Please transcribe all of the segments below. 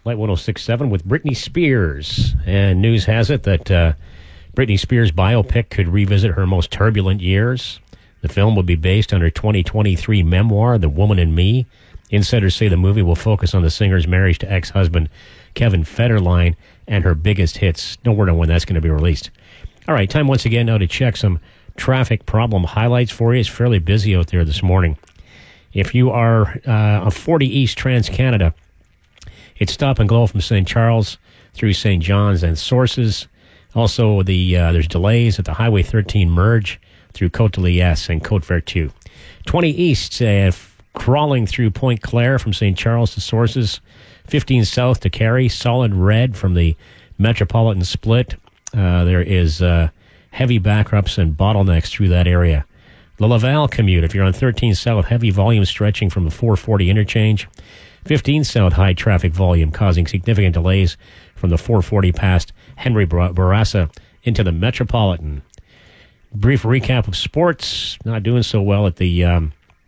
Light 106.7 with Britney Spears. And news has it that Britney Spears' biopic could revisit her most turbulent years. The film will be based on her 2023 memoir, The Woman in Me. Insiders say the movie will focus on the singer's marriage to ex-husband Kevin Federline and her biggest hits. No word on when that's going to be released. All right, time once again now to check some traffic problem highlights for you. It's fairly busy out there this morning. If you are on 40 East Trans-Canada, it's stop and go from St. Charles through St. John's and Sources. Also, there's delays at the Highway 13 merge through Côte de Liesse and Côte Vertu. 20 East, crawling through Point Claire from St. Charles to Sources. 15 South to Carey, solid red from the Metropolitan Split. There is heavy backups and bottlenecks through that area. The Laval commute, if you're on 13 South, heavy volume stretching from the 440 interchange. 15 South, high traffic volume causing significant delays from the 440 past Henry Bourassa into the Metropolitan. Brief recap of sports. Not doing so well at the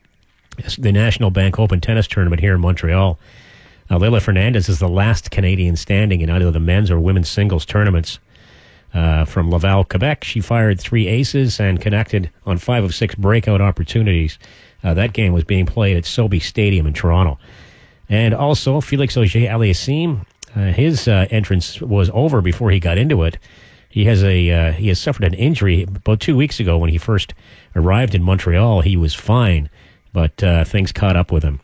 National Bank Open Tennis Tournament here in Montreal. Leylah Fernandez is the last Canadian standing in either the men's or women's singles tournaments. From Laval, Quebec, she fired 3 aces and connected on 5 of 6 breakout opportunities. That game was being played at Sobeys Stadium in Toronto. And also, Felix Auger-Aliassime, his entrance was over before he got into it. He has suffered an injury about 2 weeks ago when he first arrived in Montreal. He was fine, but things caught up with him.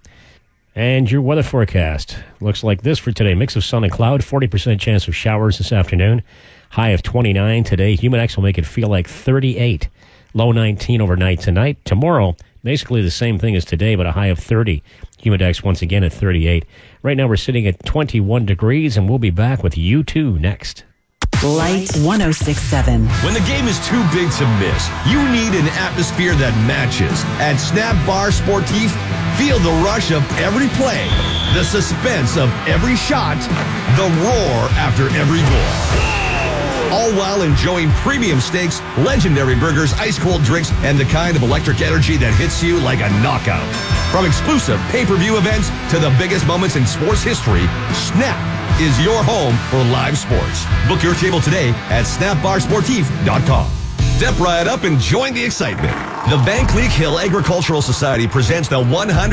And your weather forecast looks like this for today. Mix of sun and cloud, 40% chance of showers this afternoon. High of 29 today. Humidex will make it feel like 38. Low 19 overnight tonight. Tomorrow, basically the same thing as today, but a high of 30. Humidex once again at 38. Right now we're sitting at 21 degrees, and we'll be back with U2 next. Light 106.7. When the game is too big to miss, you need an atmosphere that matches. At Snap Bar Sportif, feel the rush of every play, the suspense of every shot, the roar after every goal. All while enjoying premium steaks, legendary burgers, ice-cold drinks, and the kind of electric energy that hits you like a knockout. From exclusive pay-per-view events to the biggest moments in sports history, Snap is your home for live sports. Book your table today at snapbarsportif.com. Step right up and join the excitement. The Van Cleek Hill Agricultural Society presents the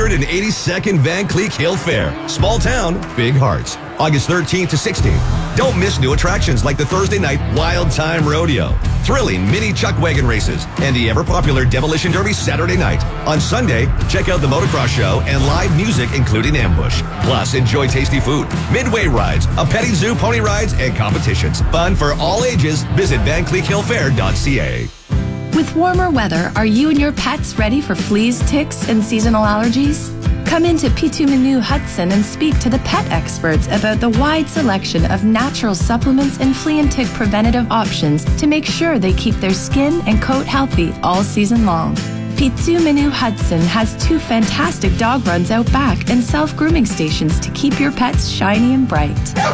182nd Van Cleek Hill Fair. Small town, big hearts. August 13th to 16th. Don't miss new attractions like the Thursday night Wild Time Rodeo, thrilling mini chuck wagon races, and the ever-popular Demolition Derby Saturday night. On Sunday, check out the motocross show and live music including Ambush. Plus, enjoy tasty food, midway rides, a petting zoo, pony rides, and competitions. Fun for all ages. Visit VanCleekHillFair.ca. With warmer weather, are you and your pets ready for fleas, ticks, and seasonal allergies? Come into Pitu Menu Hudson and speak to the pet experts about the wide selection of natural supplements and flea and tick preventative options to make sure they keep their skin and coat healthy all season long. Pitu Menu Hudson has 2 fantastic dog runs out back and self-grooming stations to keep your pets shiny and bright.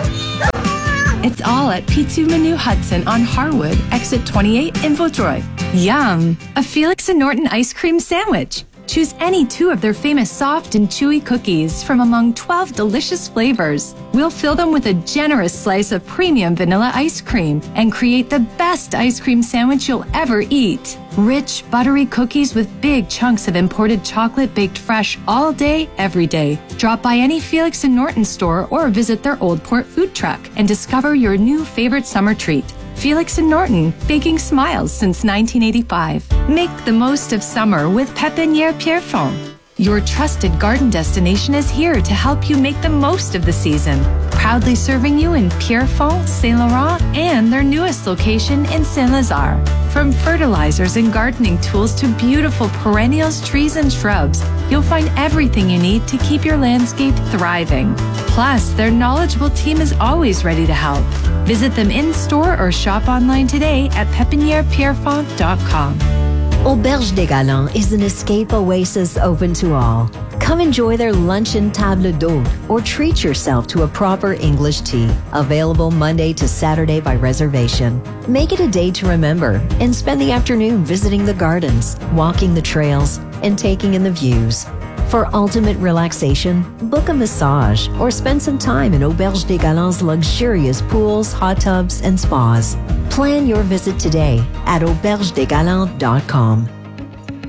It's all at Pitu Menu Hudson on Harwood, exit 28 in Vaudreuil. Yum! A Felix and Norton ice cream sandwich. Choose any 2 of their famous soft and chewy cookies from among 12 delicious flavors. We'll fill them with a generous slice of premium vanilla ice cream and create the best ice cream sandwich you'll ever eat. Rich, buttery cookies with big chunks of imported chocolate baked fresh all day, every day. Drop by any Felix and Norton store or visit their Old Port food truck and discover your new favorite summer treat. Felix and Norton, baking smiles since 1985. Make the most of summer with Pépinière Pierrefonds. Your trusted garden destination is here to help you make the most of the season. Proudly serving you in Pierrefonds, Saint Laurent, and their newest location in Saint-Lazare. From fertilizers and gardening tools to beautiful perennials, trees, and shrubs, you'll find everything you need to keep your landscape thriving. Plus, their knowledgeable team is always ready to help. Visit them in-store or shop online today at pepinierpierrefonds.com. Auberge des Galants is an escape oasis open to all. Come enjoy their luncheon table d'hôte or treat yourself to a proper English tea. Available Monday to Saturday by reservation. Make it a day to remember and spend the afternoon visiting the gardens, walking the trails, and taking in the views. For ultimate relaxation, book a massage or spend some time in Auberge des Galants' luxurious pools, hot tubs, and spas. Plan your visit today at aubergedesgalants.com.